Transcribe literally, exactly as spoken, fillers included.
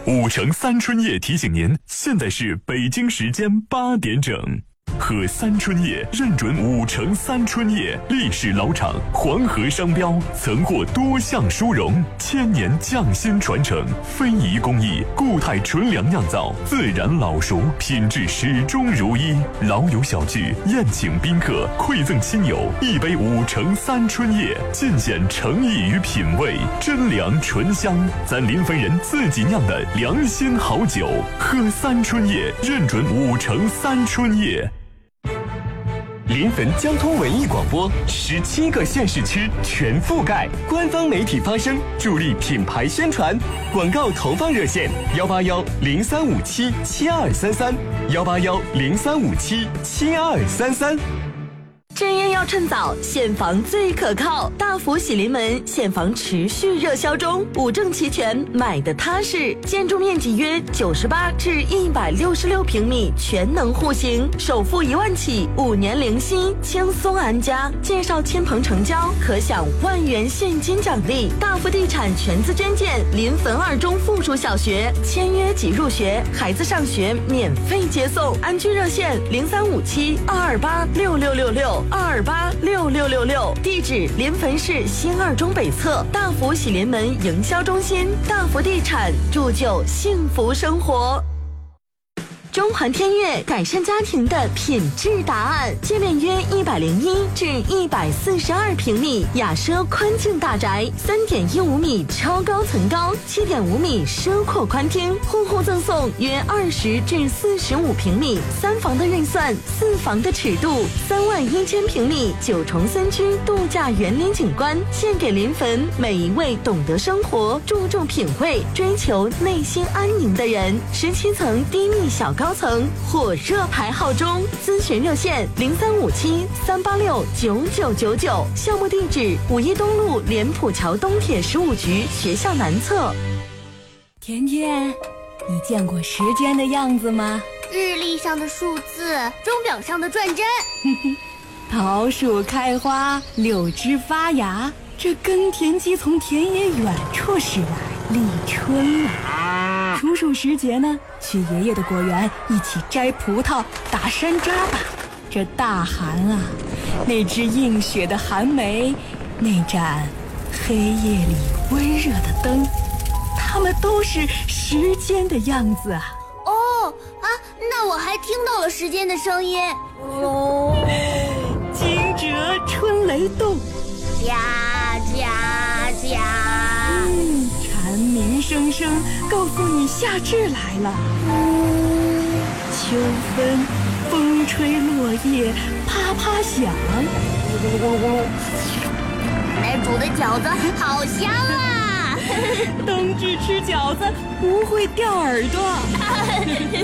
五城三春夜提醒您，现在是北京时间八点整。喝三春夜认准五城三春夜，历史老厂，黄河商标，曾获多项殊荣，千年匠心传承，非遗工艺，固态纯粮酿造，自然老熟，品质始终如一。老友小聚，宴请宾客，馈赠亲友，一杯五城三春夜，尽显诚意与品味，真粮醇香，咱临汾人自己酿的良心好酒。喝三春夜，认准五城三春夜。 临汾交通文艺广播，十七个县市区全覆盖，官方媒体发声，助力品牌宣传。广告投放热线：幺八幺零三五七七二三三，幺八幺零三五七七二三三。 正业要趁早，现房最可靠。大福喜临门，现房持续热销中，五证齐全，买的踏实。建筑面积约九十八至一百六十六平米，全能户型，首付一万起，五年零息，轻松安家。介绍亲朋成交，可享万元现金奖励。大福地产全资捐建临汾二中附属小学，签约即入学，孩子上学免费接送。安居热线零三五七二二八六六六六。二二八六六六六，地址临汾市新二中北侧大福喜临门营销中心。大福地产铸就幸福生活。中环天悦改善家庭的品质答案，界面约一百零一至一百四十二平米，雅奢宽净大宅，三点一五米超高层高，七点五米奢阔宽厅，户户赠送约二十至四十五平米，三房的预算，四房的尺度，三万一千平米九重森区度假园林景观，献给临汾每一位懂得生活、注重品味、追求内心安宁的人。十七层低密小高。高层火热排号中，咨询热线零三五七三八六九九九九，项目地址五一东路莲浦桥东铁十五局学校南侧。 甜甜，你见过时间的样子吗？ 日历上的数字，钟表上的转针。 桃树开花，柳枝发芽，这耕田机从田野远处驶来，立春了。处暑时节呢，去爷爷的果园一起摘葡萄、打山楂吧。这大寒啊，那只映雪的寒梅，那盏黑夜里温热的灯，它们都是时间的样子啊。 哦啊，那我还听到了时间的声音。哦， 惊蛰春雷动， 家家家。 嗯，蝉鸣声声告诉你夏至来了。秋分，风吹落叶啪啪响。 咕噜咕噜咕噜，奶煮的饺子好香啊！ 冬至吃饺子不会掉耳朵。